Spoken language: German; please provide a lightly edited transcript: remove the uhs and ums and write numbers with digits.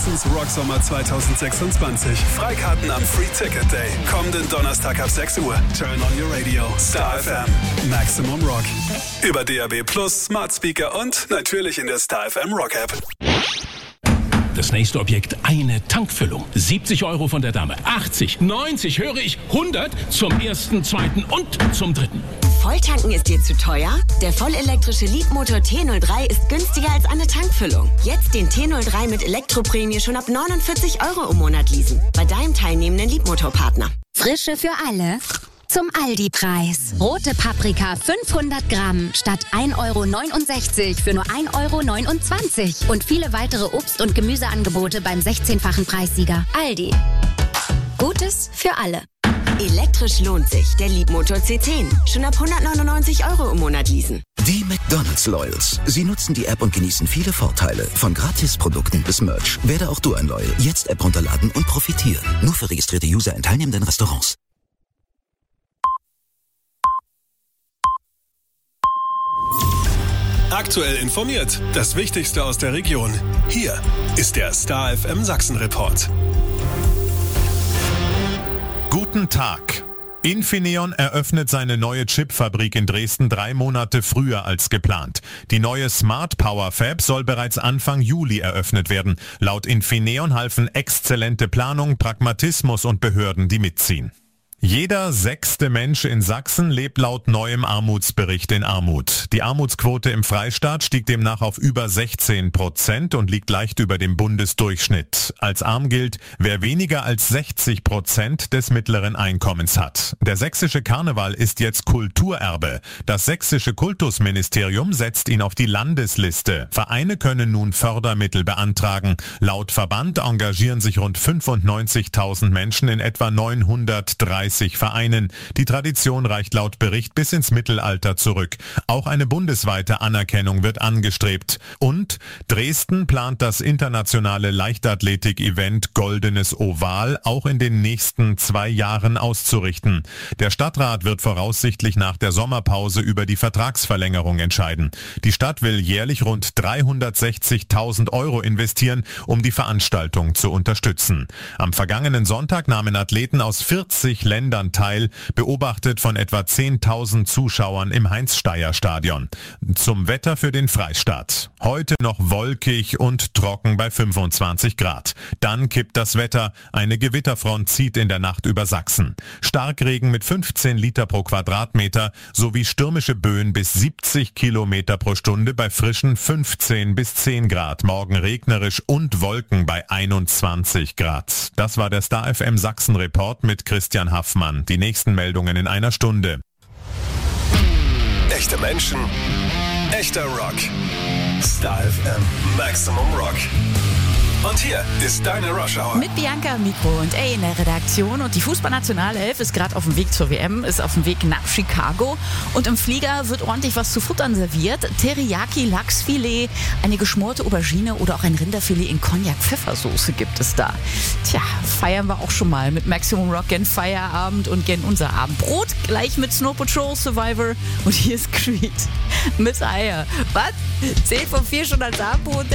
Sachsens Rocksommer 2026. Freikarten am Free Ticket Day. Kommenden Donnerstag ab 6 Uhr. Turn on your radio. Star FM. Maximum Rock. Über DAB+, Smart Speaker und natürlich in der Star FM Rock App. Das nächste Objekt, eine Tankfüllung. 70 € von der Dame, 80, 90, höre ich, 100 zum ersten, zweiten und zum dritten. Volltanken ist dir zu teuer? Der vollelektrische Leapmotor T03 ist günstiger als eine Tankfüllung. Jetzt den T03 mit Elektroprämie schon ab 49 € im Monat leasen. Bei deinem teilnehmenden Leapmotor-Partner. Frische für alle. Zum Aldi-Preis. Rote Paprika 500 Gramm statt 1,69 € für nur 1,29 €. Und viele weitere Obst- und Gemüseangebote beim 16-fachen Preissieger. Aldi. Gutes für alle. Elektrisch lohnt sich. Der Leapmotor C10. Schon ab 199 € im Monat leasen. Die McDonald's Loyals. Sie nutzen die App und genießen viele Vorteile. Von Gratisprodukten bis Merch. Werde auch du ein Loyal. Jetzt App runterladen und profitieren. Nur für registrierte User in teilnehmenden Restaurants. Aktuell informiert. Das Wichtigste aus der Region. Hier ist der Star FM Sachsen Report. Guten Tag. Infineon eröffnet seine neue Chipfabrik in Dresden 3 Monate früher als geplant. Die neue Smart Power Fab soll bereits Anfang Juli eröffnet werden. Laut Infineon halfen exzellente Planung, Pragmatismus und Behörden, die mitziehen. Jeder 6. Mensch in Sachsen lebt laut neuem Armutsbericht in Armut. Die Armutsquote im Freistaat stieg demnach auf über 16% und liegt leicht über dem Bundesdurchschnitt. Als arm gilt, wer weniger als 60% des mittleren Einkommens hat. Der sächsische Karneval ist jetzt Kulturerbe. Das sächsische Kultusministerium setzt ihn auf die Landesliste. Vereine können nun Fördermittel beantragen. Laut Verband engagieren sich rund 95.000 Menschen in etwa 930 Vereinen. Die Tradition reicht laut Bericht bis ins Mittelalter zurück. Auch eine bundesweite Anerkennung wird angestrebt. Und Dresden plant das internationale Leichtathletik-Event Goldenes Oval auch in den nächsten 2 Jahren auszurichten. Der Stadtrat wird voraussichtlich nach der Sommerpause über die Vertragsverlängerung entscheiden. Die Stadt will jährlich rund 360.000 € investieren, um die Veranstaltung zu unterstützen. Am vergangenen Sonntag nahmen Athleten aus 40 Ländern teil, beobachtet von etwa 10.000 Zuschauern im Heinz-Steyer-Stadion. Zum Wetter für den Freistaat. Heute noch wolkig und trocken bei 25 Grad. Dann kippt das Wetter. Eine Gewitterfront zieht in der Nacht über Sachsen. Starkregen mit 15 Liter pro Quadratmeter sowie stürmische Böen bis 70 Kilometer pro Stunde bei frischen 15 bis 10 Grad. Morgen regnerisch und Wolken bei 21 Grad. Das war der Star FM Sachsen Report mit Christian Haffmann. Die nächsten Meldungen in einer Stunde. Echte Menschen, echter Rock. Star FM Maximum Rock. Und hier ist deine Rush Hour. Mit Bianca am Mikro und in der Redaktion. Und die Fußballnationalelf ist gerade auf dem Weg zur WM, ist auf dem Weg nach Chicago. Und im Flieger wird ordentlich was zu futtern serviert. Teriyaki, Lachsfilet, eine geschmorte Aubergine oder auch ein Rinderfilet in Cognac-Pfeffersoße gibt es da. Tja, feiern wir auch schon mal mit Maximum Rock, gen Feierabend und gen unser Abendbrot. Gleich mit Snow Patrol Survivor. Und hier ist Creed mit Eier. Was? 10 von 4 schon als Abendbrot?